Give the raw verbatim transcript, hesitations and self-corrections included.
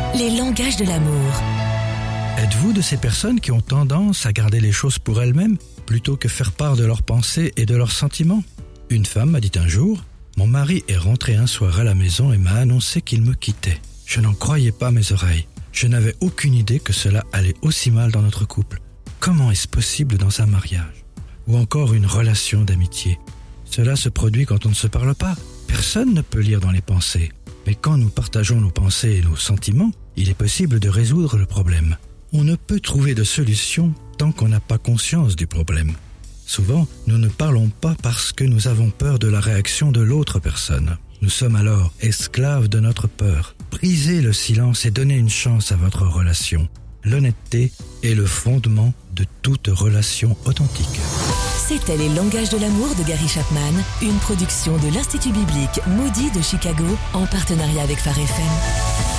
les langages de l'amour. Êtes-vous de ces personnes qui ont tendance à garder les choses pour elles-mêmes plutôt que faire part de leurs pensées et de leurs sentiments ? Une femme m'a dit un jour « Mon mari est rentré un soir à la maison et m'a annoncé qu'il me quittait. Je n'en croyais pas mes oreilles. Je n'avais aucune idée que cela allait aussi mal dans notre couple. Comment est-ce possible dans un mariage ? Ou encore une relation d'amitié ? Cela se produit quand on ne se parle pas. Personne ne peut lire dans les pensées. Mais quand nous partageons nos pensées et nos sentiments, il est possible de résoudre le problème. On ne peut trouver de solution tant qu'on n'a pas conscience du problème. Souvent, nous ne parlons pas parce que nous avons peur de la réaction de l'autre personne. Nous sommes alors esclaves de notre peur. Brisez le silence et donnez une chance à votre relation. L'honnêteté est le fondement de toute relation authentique. C'était Les langages de l'amour de Gary Chapman, une production de l'Institut biblique Moody de Chicago en partenariat avec Phare F M.